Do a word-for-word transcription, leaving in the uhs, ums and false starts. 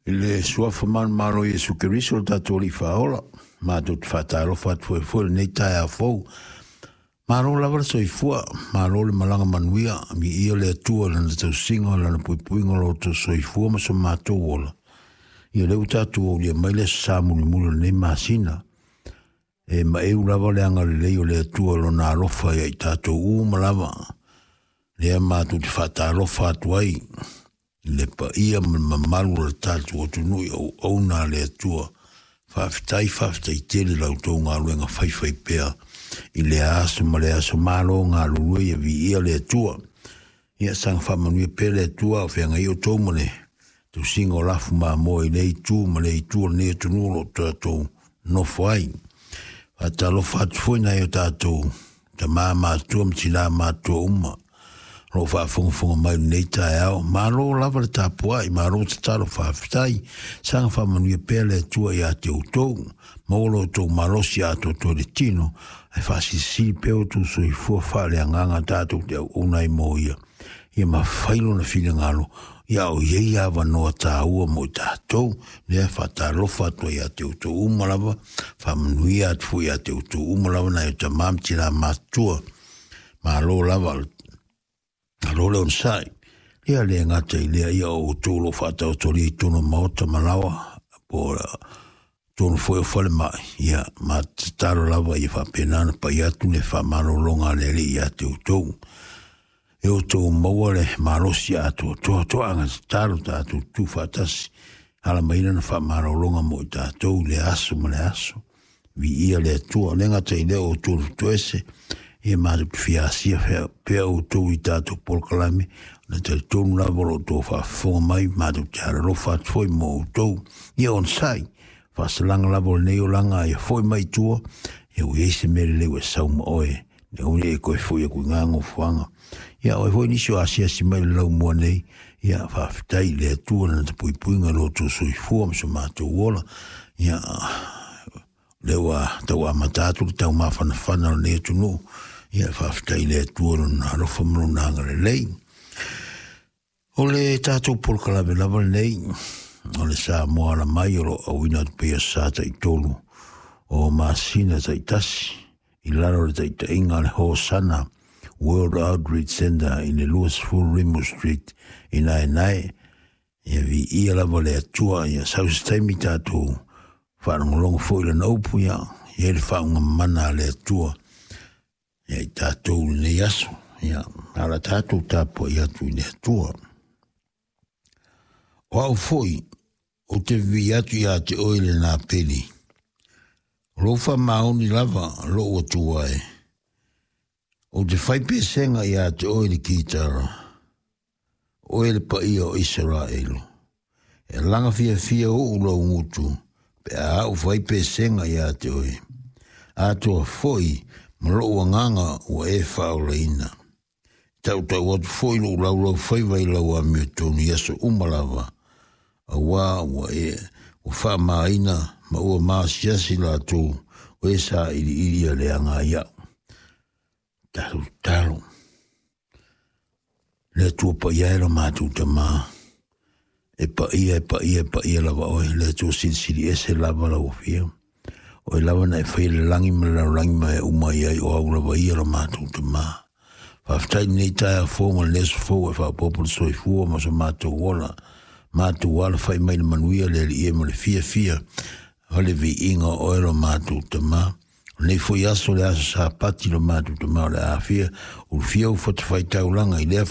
Le suafa man maro Yesu Keriso tatou li faola. Mātou te whātaro whātua e fwere nei tai a fau. Maro lava so i fua. Maro le malanga manuia. Mi ia le atua lana tau singa lana pui pui ngalo to so i fua ma so mātou ola. Ia leu tatou o lia maile sa muli muli nei masina. E ma eu lava le anga le leo le atua lo na rofa ia i tatou u malava. Lea mātou te whātaro whātua i. Le pa ia mamalu le tatu o tunui au au na le atua. Whawhitai whawhitai tele lau tau ngā luenga whaiwhai pēr. I le aso ma le aso malo ngā lurui e vi ia le atua. Ia sang whamanui pē le atua o whianga i o tau male. Tu singo lafu mā mo i le itu ma le itu ne tunu lo tātou no whai. Whatalo whatfui na i o tātou. Ta mā mātua mtina mātua uma. Ro fa fonga fonga mai nei tai ao malo lava le tapua i malo te talo fa fitai sanga fa manu pele tua ia te utou molo to malo si ato to le tino e fa si si pe o tu so i fu fa le nganga tato te una i moia ia ma failo na fili ngalo ia o ye ia va no ta u mo tato ne fa ta lo fa to ia te utou uma lava fa manu ia fu ia te utou uma lava na te mam tira matua malo lava Role on sai. Ia le ngata i lea ia o tōlo whātau tori i tono maota malawa. Pōra tono fweo whale mai. Ia ma te taro lava i whapenana pa i atu le whamaro longa le li i ate o tōu. E o tōu maua le marosi atu. Toa toa anga te taro tātou tū whātasi. Hala maina na whamaro longa mo i tātou le aso ma le aso. Vi ia le atua. Le ngata i lea o tōru tuese. Ia mātou te whiasia pēr o tōu i tātou polkalame, na te tōnu lava o tō whaafonga mai, mātou te hara rofa atwoi mō o tōu. Ia on sai, whasalanga lava o nei o langa ia foi mai tua, ia ui eise mere leo e sauma oe, ne une e koe foi a kui ngango whanga. Ia oe foi nisio asia si mai lau mua nei, ia whaafitai lea tua na te pui puinga lo tō soi fua mso mātou wola, ia leo a tau a matatu tau mawhana whana o nei tunu, ia whawhitai lea tuoro na rofa maro nanga le lei. O le tātou polkalawe lava le lei, o le sā moana mai o au ina pia sāta i tolu, o māsina tai tasi, i laro le tai ta inga le Hosana, World Outreach Center in le Louisville Rimo Street, i nai nai, ia vi ia lava le atua, ia sausitaimi tātou, whanongolongo fōi le naupu ia, ia le whaunga mana le atua, ia i tātou nei aso, ia ala tātou tāpua i atu i le atua. O au foi, o te vi atu i a te oile nā peli. Rofa maoni lava lo o tua e. O te whaipesenga i a te oile ki tara. Oile pa ia o Israelu. E langa fia fia o ulo ngutu, pe a au whaipesenga i a te oile. A toa foi, Malo ua nganga ua e whaola ina. Tau tau atu foi lo lau lau whaiwai lau a mea tonu yaso umalawa. A wā ua e ua wha maa ina ma ua maa siasi la tō o e sa iri iri a lea ngā iau. Taru taru. Lea tua pa iaera mātou ta maa. E pa ia, e pa ia, e pa ia lava oe. Lea tua siri siri ese lava lau fia. O e lawa na e whaile langi ma la rangi ma e umai ai o au lawa ia la mātou te mā. Whaftai nei tai a fō ma leso fō e whapopolo soi fua ma sa mātou wala. Mātou wala whai mai na manuia le li e ma le fia fia. Hale vi inga o e la mātou te mā. Nei fo i aso le aso sa pati la mātou te mā le a fia. U fia u whata whai tau langa i lea